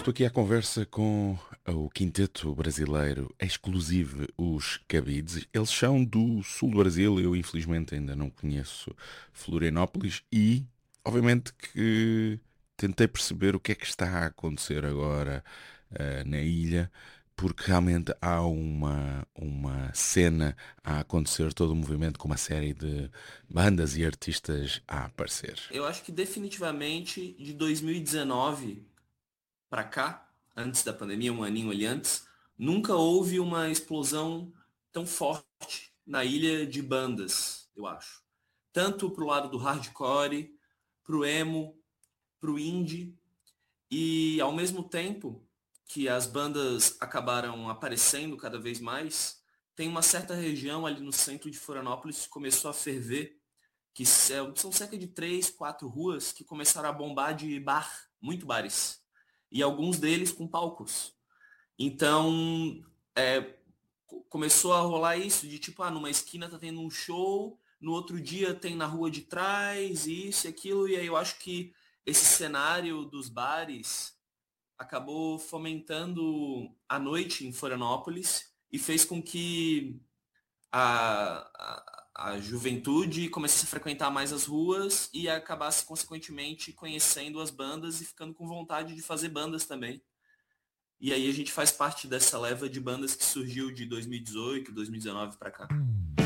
Estou aqui à conversa com o quinteto brasileiro exclusivo, os Cabides. Eles são do sul do Brasil, eu infelizmente ainda não conheço Florianópolis e, obviamente, que tentei perceber o que é que está a acontecer agora na ilha, porque realmente há uma cena a acontecer, todo o movimento com uma série de bandas e artistas a aparecer. Eu acho que definitivamente de 2019 para cá, antes da pandemia, um aninho ali antes, nunca houve uma explosão tão forte na ilha de bandas, eu acho. Tanto pro lado do hardcore, pro emo, pro indie, e ao mesmo tempo que as bandas acabaram aparecendo cada vez mais, tem uma certa região ali no centro de Florianópolis que começou a ferver, que são cerca de 3, 4 ruas que começaram a bombar de bar, muito bares. E alguns deles com palcos. Então, é, começou a rolar isso de tipo, numa esquina tá tendo um show, no outro dia tem na rua de trás, isso e aquilo, e aí eu acho que esse cenário dos bares acabou fomentando a noite em Florianópolis e fez com que a juventude começasse a frequentar mais as ruas e acabasse, consequentemente, conhecendo as bandas e ficando com vontade de fazer bandas também. E aí a gente faz parte dessa leva de bandas que surgiu de 2018, 2019 para cá.